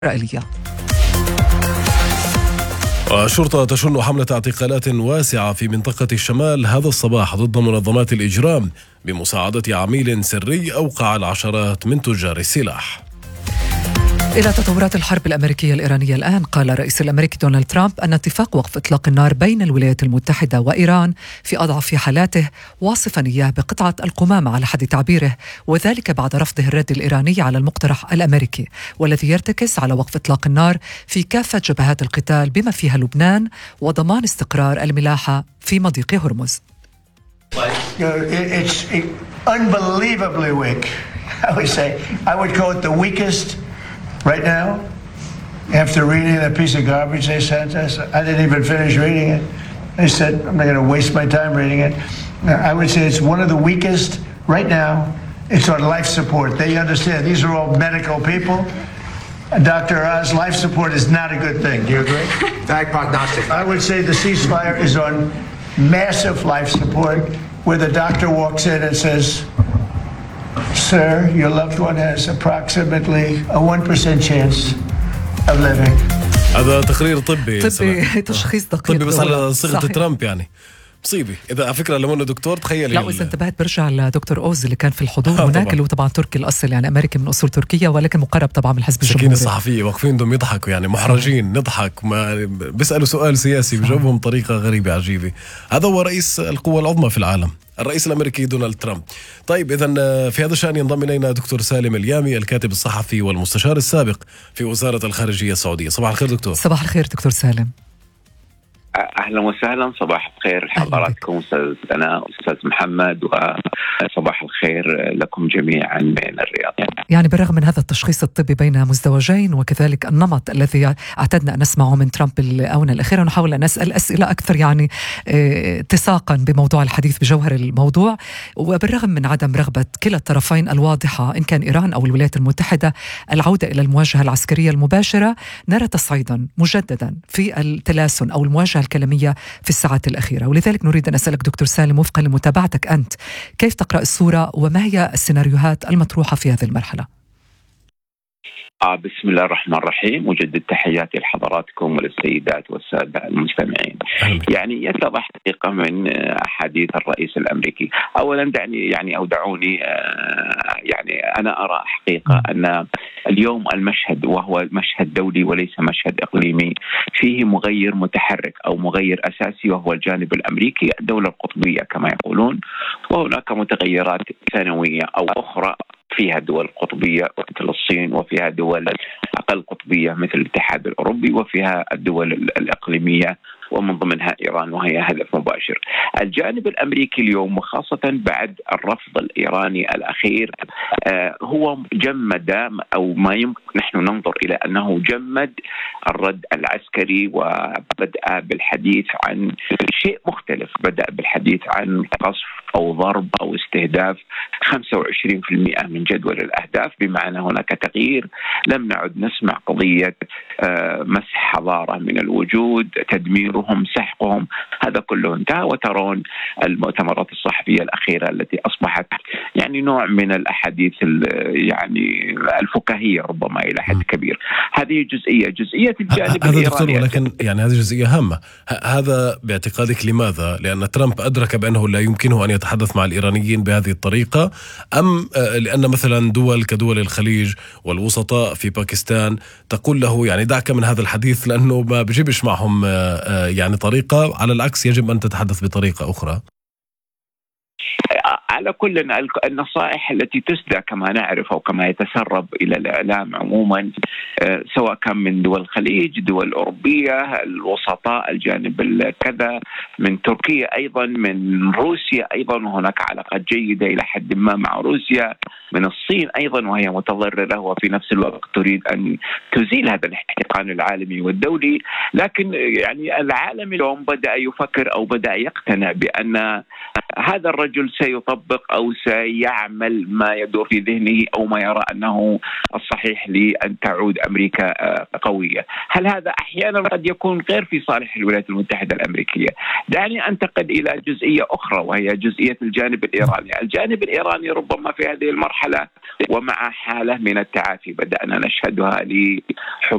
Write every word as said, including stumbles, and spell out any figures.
إسرائيلية. الشرطة تشن حملة اعتقالات واسعة في منطقة الشمال هذا الصباح ضد منظمات الإجرام بمساعدة عميل سري أوقع العشرات من تجار السلاح. إلى تطورات الحرب الأمريكية الإيرانية الآن، قال الرئيس الأمريكي دونالد ترامب أن اتفاق وقف إطلاق النار بين الولايات المتحدة وإيران في أضعف حالاته، واصفا إياه بقطعة القمامة على حد تعبيره، وذلك بعد رفضه الرد الإيراني على المقترح الأمريكي والذي يرتكز على وقف إطلاق النار في كافة جبهات القتال بما فيها لبنان وضمان استقرار الملاحة في مضيق هرمز. It's unbelievably weak. I would say I would call it the weakest right now. After reading that piece of garbage they sent us, I didn't even finish reading it. I said I'm not going to waste my time reading it. I would say it's one of the weakest right now. It's on life support. They understand these are all medical people. Doctor Oz, life support is not a good thing. Do you agree? Bad prognostic. I would say the ceasefire is on massive life support, where the doctor walks in and says, "Sir, your loved one has approximately a one percent chance of living." هذا تقرير طبي طبي تشخيص دقيق طبي بس على صيغة ترامب يعني مصيبة. إذا على فكرة لو أنه دكتور تخيل. لا وإذا انتبهت برجع لدكتور أوز اللي كان في الحضور هناك، اللي هو طبعا تركي الأصل، يعني أمريكي من أصول تركية ولكن مقرب طبعا من الحزب الجمهوري. سكين الصحفية واقفين دم يضحكوا يعني محرجين نضحك، ما بيسألوا سؤال سياسي بجاوبهم طريقة غريبة عجيبة. هذا هو رئيس القوة العظمى في العالم، الرئيس الأمريكي دونالد ترامب. طيب إذن في هذا الشأن ينضم إلينا دكتور سالم اليامي، الكاتب الصحفي والمستشار السابق في وزارة الخارجية السعودية. صباح الخير دكتور. صباح الخير دكتور سالم. أهلا وسهلا، صباح الخير لحضراتكم أستاذ أنا أستاذ محمد، وصباح الخير لكم جميعا من الرياض. يعني بالرغم من هذا التشخيص الطبي بين مزدوجين وكذلك النمط الذي اعتدنا أن نسمعه من ترامب الآونة الأخيرة، نحاول أن نسأل أسئلة أكثر يعني اتساقا بموضوع الحديث بجوهر الموضوع، وبالرغم من عدم رغبة كلا الطرفين الواضحة إن كان إيران أو الولايات المتحدة العودة إلى المواجهة العسكرية المباشرة، نرى تصعيدا مجددا في التلاسن أو المواجهة الكلامية في الساعات الأخيرة. ولذلك نريد أن أسألك دكتور سالم وفقا لمتابعتك أنت، كيف تقرأ الصورة وما هي السيناريوهات المطروحة في هذه المرحلة؟ آه بسم الله الرحمن الرحيم، مجدد تحياتي لحضراتكم وللسيدات والسادة المستمعين. يعني يتضح حقيقة من أحاديث الرئيس الأمريكي، أولا دعني يعني أو دعوني آه يعني أنا أرى حقيقة أن اليوم المشهد وهو مشهد دولي وليس مشهد إقليمي، فيه مغير متحرك أو مغير أساسي وهو الجانب الأمريكي، الدولة القطبية كما يقولون، وهناك متغيرات ثانوية أو أخرى فيها دول قطبية مثل الصين، وفيها دول أقل قطبية مثل الاتحاد الأوروبي، وفيها الدول الإقليمية ومن ضمنها إيران وهي هدف مباشر. الجانب الأمريكي اليوم وخاصة بعد الرفض الإيراني الأخير آه هو جمد أو ما يمكن نحن ننظر إلى أنه جمد الرد العسكري، وبدأ بالحديث عن شيء مختلف، بدأ بالحديث عن قصف أو ضرب أو استهداف خمسة وعشرين بالمئة من جدول الأهداف، بمعنى هناك تغيير. لم نعد نسمع قضية آه مسح حضارة من الوجود، تدميرهم، سحقهم، هذا كله انتهى. وترون المؤتمرات الصحفية الأخيرة التي أصبحت يعني نوع من الأحاديث يعني الفكاهية ربما إلى حد كبير. هذه جزئية جزئية الجانب هذا دكتور، ولكن يعني هذه جزئية هامة. هذا باعتقادك لماذا؟ لأن ترامب أدرك بأنه لا يمكنه أن يتحدث مع الإيرانيين بهذه الطريقة، أم لأن مثلا دول كدول الخليج والوسطاء في باكستان تقول له يعني دعك من هذا الحديث لأنه ما بجيبش معهم يعني طريقة، على العكس يجب أن تتحدث بطريقة أخرى؟ على كل النصائح التي تسدى كما نعرف أو كما يتسرب إلى الإعلام عموما، سواء كان من دول الخليج، دول أوروبية، الوسطاء، الجانب الكذا، من تركيا أيضا، من روسيا أيضا وهناك علاقات جيدة إلى حد ما مع روسيا، من الصين أيضا وهي متضررة وفي نفس الوقت تريد أن تزيل هذا الاحتقان العالمي والدولي. لكن يعني العالم اليوم بدأ يفكر أو بدأ يقتنع بأن هذا الرجل سيطبق أو سيعمل ما يدور في ذهنه أو ما يرى أنه الصحيح لأن تعود أمريكا قوية. هل هذا أحيانا قد يكون غير في صالح الولايات المتحدة الأمريكية؟ دعني أنتقل إلى جزئية أخرى وهي جزئية الجانب الإيراني. الجانب الإيراني ربما في هذه المرحلة ومع حالة من التعافي بدأنا نشهدها